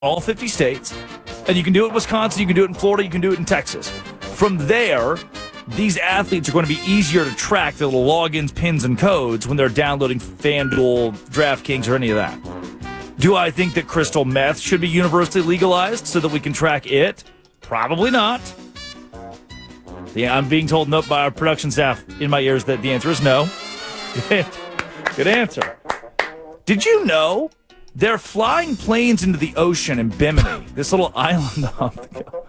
all 50 states, and you can do it in Wisconsin, you can do it in Florida, you can do it in Texas. From there, these athletes are going to be easier to track their little logins, pins, and codes when they're downloading FanDuel, DraftKings, or any of that. Do I think that crystal meth should be universally legalized so that we can track it? Probably not. Yeah, I'm being told no by our production staff in my ears that the answer is no. Good answer. Did you know they're flying planes into the ocean in Bimini, this little island off the coast?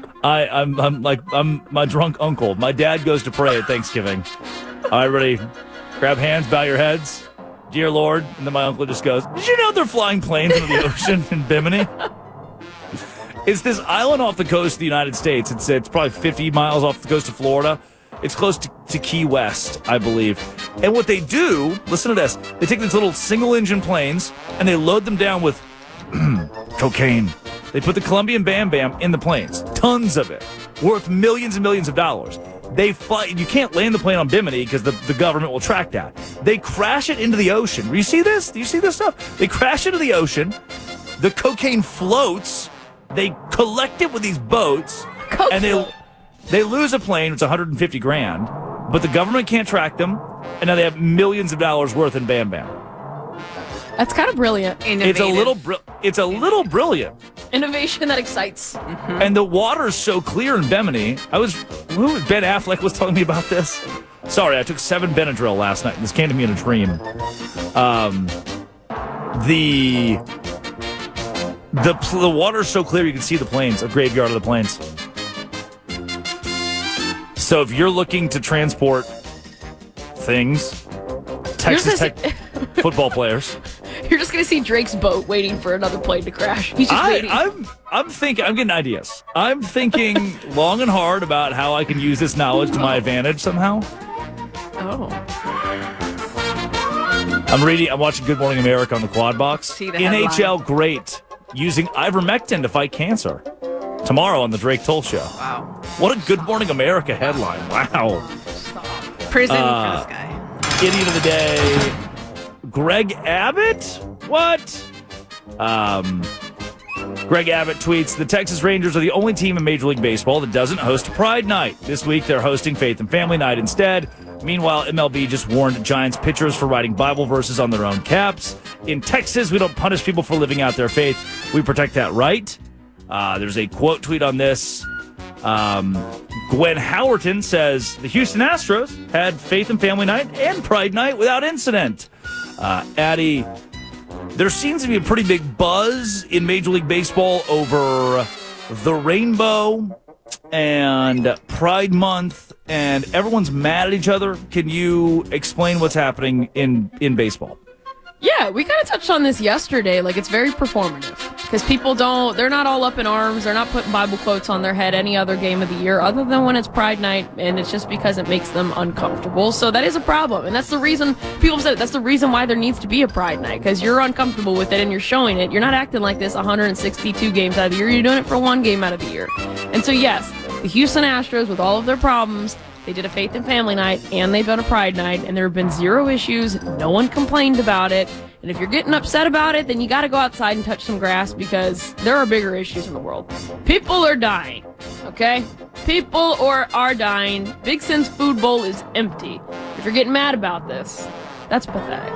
I'm my drunk uncle. My dad goes to pray at Thanksgiving. All right, ready? Grab hands, bow your heads. Dear Lord. And then my uncle just goes, did you know they're flying planes into the ocean in Bimini? It's this island off the coast of the United States. It's probably 50 miles off the coast of Florida. It's close to Key West, I believe. And what they do, listen to this, they take these little single-engine planes and they load them down with cocaine. They put the Colombian Bam Bam in the planes. Tons of it. Worth millions and millions of dollars. They fly. You can't land the plane on Bimini because the government will track that. They crash it into the ocean. Do you see this? Do you see this stuff? They crash into the ocean. The cocaine floats. They collect it with these boats. And they lose a plane. It's $150,000. But the government can't track them. And now they have millions of dollars worth in Bam Bam. That's kind of brilliant. Innovative. It's a little brilliant. Innovation that excites. Mm-hmm. And the water is so clear in Bimini. Ben Affleck was telling me about this. Sorry, I took 7 Benadryl last night. This came to me in a dream. The water's so clear you can see the planes, a graveyard of the planes. So if you're looking to transport things, Texas Tech football players. You're just going to see Drake's boat waiting for another plane to crash. He's just waiting. I'm thinking, I'm getting ideas. I'm thinking long and hard about how I can use this knowledge to my advantage somehow. Oh. I'm watching Good Morning America on the Quad Box. See the NHL headline. great using ivermectin to fight cancer. Tomorrow on the Drake Toll Show. Wow. What a Good Morning America headline. Wow. Prison for this guy. Idiot of the day. Greg Abbott? What? Greg Abbott tweets, the Texas Rangers are the only team in Major League Baseball that doesn't host a Pride Night. This week, they're hosting Faith and Family Night instead. Meanwhile, MLB just warned Giants pitchers for writing Bible verses on their own caps. In Texas, we don't punish people for living out their faith. We protect that right. There's a quote tweet on this. Gwen Howerton says, the Houston Astros had Faith and Family Night and Pride Night without incident. Addie, there seems to be a pretty big buzz in Major League Baseball over the rainbow and Pride Month, and everyone's mad at each other. Can you explain what's happening in baseball? Yeah, we kind of touched on this yesterday. Like, it's very performative because people they're not all up in arms. They're not putting Bible quotes on their head any other game of the year other than when it's Pride Night, and it's just because it makes them uncomfortable. So that is a problem, and that's the reason people said that's the reason why there needs to be a Pride Night, because you're uncomfortable with it and you're showing it. You're not acting like this 162 games out of the year. You're doing it for one game out of the year. And so, yes, the Houston Astros, with all of their problems, they did a Faith and Family Night, and they've done a Pride Night, and there have been 0 issues. No one complained about it. And if you're getting upset about it, then you got to go outside and touch some grass, because there are bigger issues in the world. People are dying, okay? People are dying. Big Sin's food bowl is empty. If you're getting mad about this, that's pathetic.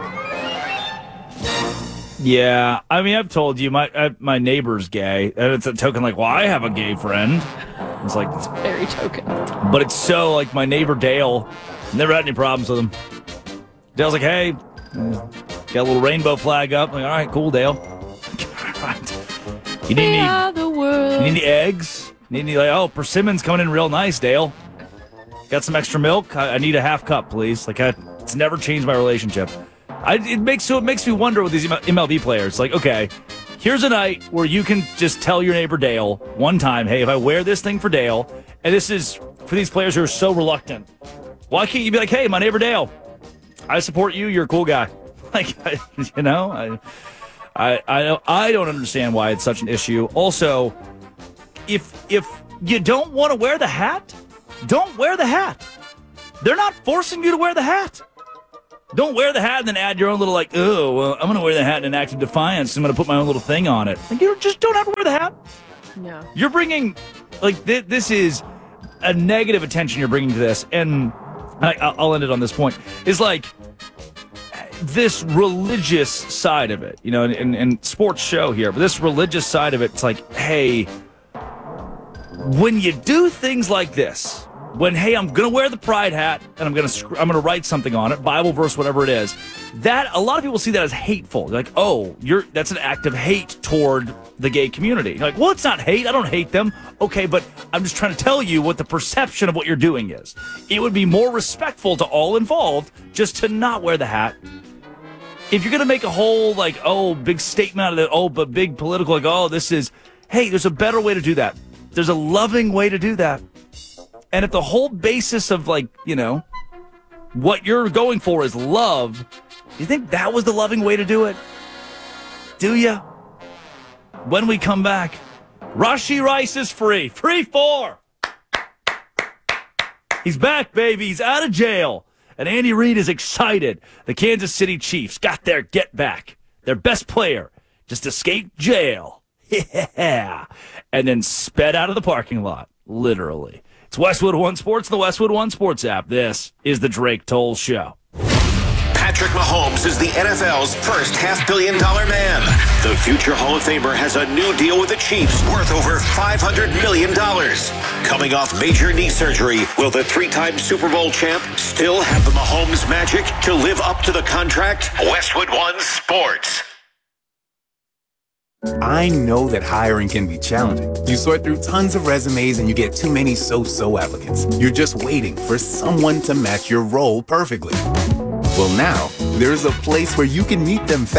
Yeah, I mean, I've told you, my neighbor's gay, and it's a token like, well, I have a gay friend. It's like, It's very token. but it's so, like, my neighbor Dale, never had any problems with him. Dale's like, hey, got a little rainbow flag up. I'm like, all right, cool, Dale. You need any eggs? Need any, like, oh, persimmon's coming in real nice, Dale. Got some extra milk? I need a half cup, please. Like, it's never changed my relationship. It makes me wonder with these MLB players. Like, okay, here's a night where you can just tell your neighbor Dale one time, hey, if I wear this thing for Dale, and this is for these players who are so reluctant, why can't you be like, hey, my neighbor Dale, I support you, you're a cool guy. Like, you know, I don't understand why it's such an issue. Also, if you don't want to wear the hat, don't wear the hat. They're not forcing you to wear the hat. Don't wear the hat and then add your own little well, I'm going to wear the hat in an act of defiance. I'm going to put my own little thing on it. Like, you just don't have to wear the hat. No. You're bringing, this is a negative attention you're bringing to this. And I'll end it on this point. Is this religious side of it, and sports show here, but this religious side of it, it's like, hey, when you do things like this, when, hey, I'm going to wear the pride hat and I'm going to write something on it, Bible verse, whatever it is, that a lot of people see that as hateful. They're like, that's an act of hate toward the gay community. You're like, well, it's not hate. I don't hate them. Okay, but I'm just trying to tell you what the perception of what you're doing is. It would be more respectful to all involved just to not wear the hat. If you're going to make a whole, big statement out of it, but big political, hey, there's a better way to do that. There's a loving way to do that. And if the whole basis of, what you're going for is love, you think that was the loving way to do it? Do you? When we come back, Rashee Rice is free. Free 4. He's back, baby. He's out of jail. And Andy Reid is excited. The Kansas City Chiefs got their get back. Their best player just escaped jail. Yeah. And then sped out of the parking lot. Literally. It's Westwood One Sports, the Westwood One Sports app. This is the Drake Toll Show. Patrick Mahomes is the NFL's first $500 million man. The future Hall of Famer has a new deal with the Chiefs worth over $500 million. Coming off major knee surgery, will the three-time Super Bowl champ still have the Mahomes magic to live up to the contract? Westwood One Sports. I know that hiring can be challenging. You sort through tons of resumes and you get too many so-so applicants. You're just waiting for someone to match your role perfectly. Well, now, there's a place where you can meet them